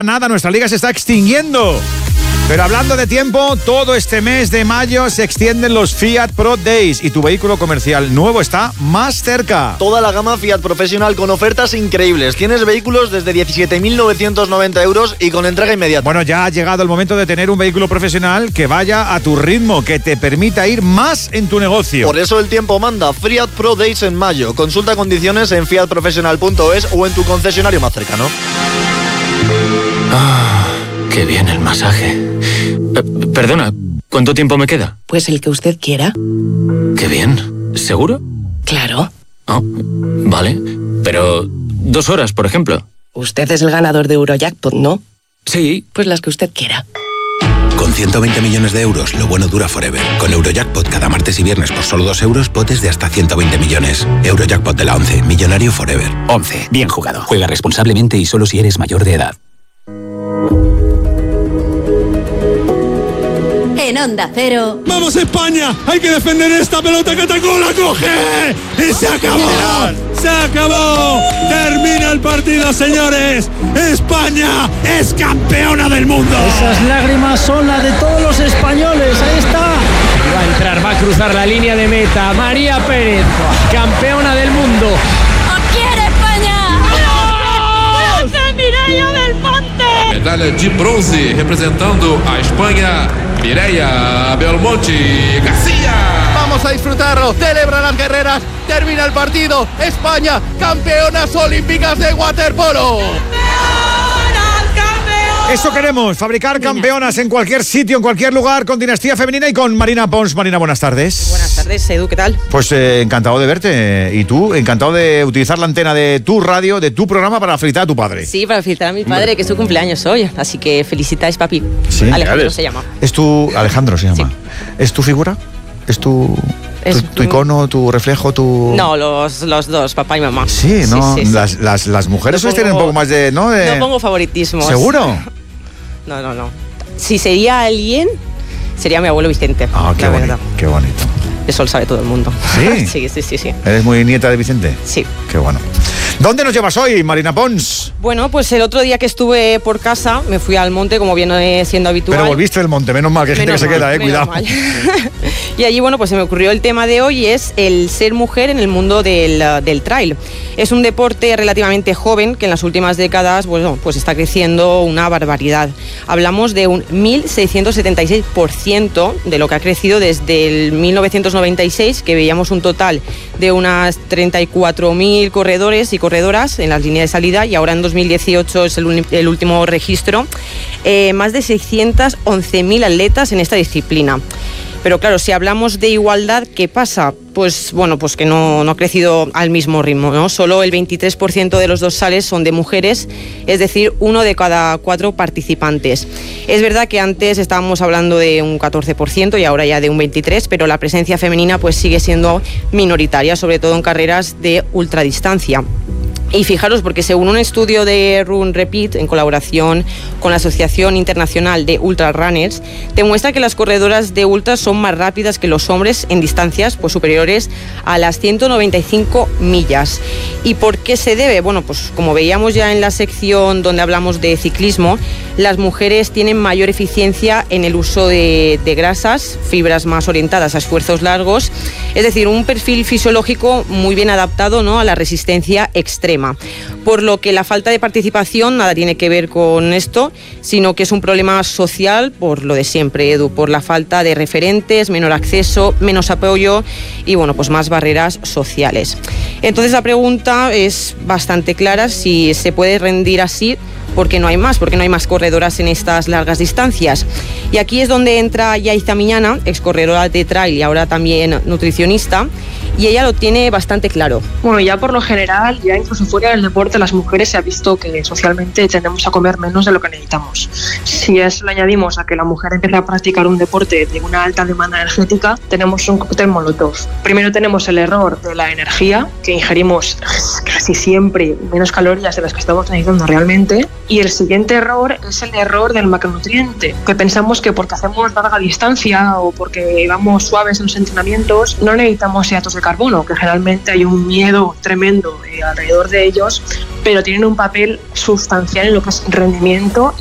Nada, nuestra liga se está extinguiendo. Pero hablando de tiempo, todo este mes de mayo se extienden los Fiat Pro Days y tu vehículo comercial nuevo está más cerca. Toda la gama Fiat Professional con ofertas increíbles. Tienes vehículos desde 17.990 euros y con entrega inmediata. Bueno, ya ha llegado el momento de tener un vehículo profesional que vaya a tu ritmo, que te permita ir más en tu negocio. Por eso el tiempo manda. Fiat Pro Days en mayo. Consulta condiciones en fiatprofessional.es o en tu concesionario más cercano. Qué bien el masaje. Perdona, ¿cuánto tiempo me queda? Pues el que usted quiera. Qué bien. ¿Seguro? Claro. Oh, vale. Pero 2 horas, por ejemplo. Usted es el ganador de Eurojackpot, ¿no? Sí. Pues las que usted quiera. Con 120 millones de euros, lo bueno dura forever. Con Eurojackpot cada martes y viernes por solo 2 euros, potes de hasta 120 millones. Eurojackpot de la 11, millonario forever. 11. Bien jugado. Juega responsablemente y solo si eres mayor de edad. En Onda Cero. ¡Vamos España! ¡Hay que defender esta pelota que Tacó la coge! ¡Y se acabó! ¡Se acabó! ¡Termina el partido, señores! ¡España es campeona del mundo! Esas lágrimas son las de todos los españoles. Ahí está. Va a entrar, va a cruzar la línea de meta. María Pérez, campeona del mundo. ¡O quiere España! ¡Vamos! ¡Mireia del Monte! Medalha de bronce representando a España. Mireia Belmonte García. Vamos a disfrutarlo. Celebran las guerreras. Termina el partido. España, campeonas olímpicas de waterpolo. Eso queremos, fabricar campeonas en cualquier sitio, en cualquier lugar, con dinastía femenina y con Marina Pons. Marina, buenas tardes. Buenas tardes, Edu, ¿qué tal? Pues encantado de verte. Y tú, encantado de utilizar la antena de tu radio, de tu programa para felicitar a tu padre. Sí, para felicitar a mi padre, que es su cumpleaños hoy. Así que felicitáis, papi. Sí, Alejandro se llama. ¿Es tu... Alejandro se llama? Sí. ¿Es tu figura? ¿Es tu icono, tu reflejo, tu...? No, los dos, papá y mamá. Sí, ¿no? Sí. Las mujeres hoy tienen un poco más de... ¿no? No pongo favoritismos. ¿Seguro? No. Si sería alguien, sería mi abuelo Vicente. Ah, qué bonito, qué bonito. Eso lo sabe todo el mundo. ¿Sí? Sí. ¿Eres muy nieta de Vicente? Sí. Qué bueno. ¿Dónde nos llevas hoy, Marina Pons? Bueno, pues el otro día que estuve por casa, me fui al monte, como viene siendo habitual. Pero volviste del monte, menos mal, que hay gente que se queda, cuidado. Y allí, bueno, pues se me ocurrió el tema de hoy, es el ser mujer en el mundo del trail. Es un deporte relativamente joven que en las últimas décadas, bueno, pues está creciendo una barbaridad. Hablamos de un 1.676% de lo que ha crecido desde el 1996, que veíamos un total de unas 34.000 corredores y corredoras en las líneas de salida, y ahora en 2018 es el último registro, más de 611.000 atletas en esta disciplina. Pero claro, si hablamos de igualdad, ¿qué pasa? Pues bueno, pues que no ha crecido al mismo ritmo, ¿no? Solo el 23% de los dorsales son de mujeres, es decir, 1 de cada 4 participantes. Es verdad que antes estábamos hablando de un 14% y ahora ya de un 23%, pero la presencia femenina pues sigue siendo minoritaria, sobre todo en carreras de ultradistancia. Y fijaros, porque según un estudio de Run Repeat, en colaboración con la Asociación Internacional de Ultra Runners, demuestra que las corredoras de ultras son más rápidas que los hombres en distancias pues superiores a las 195 millas. ¿Y por qué se debe? Bueno, pues como veíamos ya en la sección donde hablamos de ciclismo, las mujeres tienen mayor eficiencia en el uso de grasas, fibras más orientadas a esfuerzos largos, es decir, un perfil fisiológico muy bien adaptado, ¿no?, a la resistencia extrema. Por lo que la falta de participación nada tiene que ver con esto, sino que es un problema social por lo de siempre, Edu, por la falta de referentes, menor acceso, menos apoyo y bueno, pues más barreras sociales. Entonces la pregunta es bastante clara: si se puede rendir así, porque no hay más corredoras en estas largas distancias. Y aquí es donde entra Yaiza Miñana, excorredora de trail y ahora también nutricionista, y ella lo tiene bastante claro. Bueno, ya por lo general, ya incluso fuera del deporte, las mujeres se ha visto que socialmente tendemos a comer menos de lo que necesitamos. Si a eso le añadimos a que la mujer empieza a practicar un deporte de una alta demanda energética, tenemos un cóctel molotov. Primero tenemos el error de la energía, que ingerimos casi siempre menos calorías de las que estamos necesitando realmente. Y el siguiente error es el error del macronutriente, que pensamos que porque hacemos larga distancia o porque vamos suaves en los entrenamientos no necesitamos hidratos de carbono carbono, que generalmente hay un miedo tremendo alrededor de ellos, pero tienen un papel sustancial en lo que es rendimiento